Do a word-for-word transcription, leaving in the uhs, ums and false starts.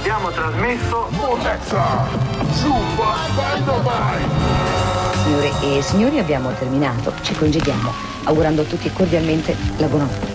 abbiamo trasmesso Potenza Super Dynamite. Signore e signori, abbiamo terminato. Ci congediamo, augurando a tutti cordialmente la buonanotte.